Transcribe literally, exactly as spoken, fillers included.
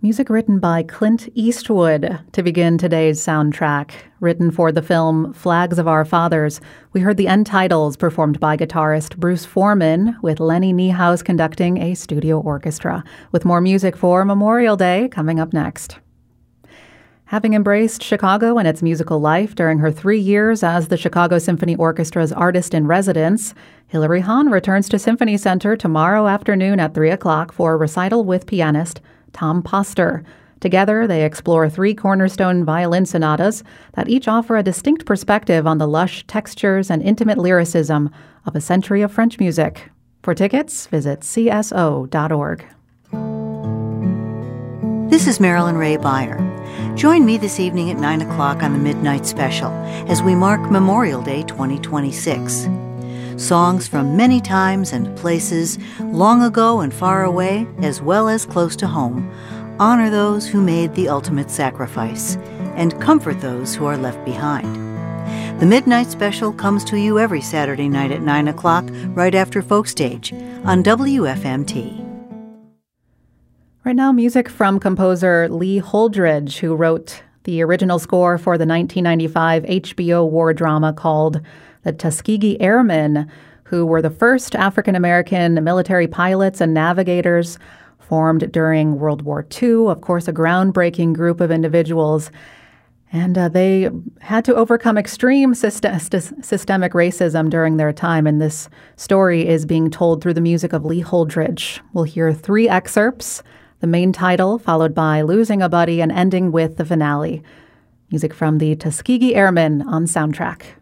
Music written by Clint Eastwood to begin today's soundtrack. Written for the film Flags of Our Fathers, we heard the end titles performed by guitarist Bruce Forman, with Lenny Niehaus conducting a studio orchestra, with more music for Memorial Day coming up next. Having embraced Chicago and its musical life during her three years as the Chicago Symphony Orchestra's artist-in-residence, Hilary Hahn returns to Symphony Center tomorrow afternoon at three o'clock for a recital with pianist Tom Poster. Together, they explore three cornerstone violin sonatas that each offer a distinct perspective on the lush textures and intimate lyricism of a century of French music. For tickets, visit c s o dot org. This is Marilyn Ray Beyer. Join me this evening at nine o'clock on the Midnight Special as we mark Memorial Day twenty twenty-six. Songs from many times and places, long ago and far away, as well as close to home, honor those who made the ultimate sacrifice and comfort those who are left behind. The Midnight Special comes to you every Saturday night at nine o'clock, right after Folkstage, on W F M T. Right now, music from composer Lee Holdridge, who wrote the original score for the nineteen ninety-five H B O war drama called The Tuskegee Airmen, who were the first African-American military pilots and navigators formed during World War Two. Of course, a groundbreaking group of individuals. And uh, they had to overcome extreme syst- st- systemic racism during their time. And this story is being told through the music of Lee Holdridge. We'll hear three excerpts, the main title, followed by Losing a Buddy, and ending with the finale. Music from the Tuskegee Airmen on Soundtrack.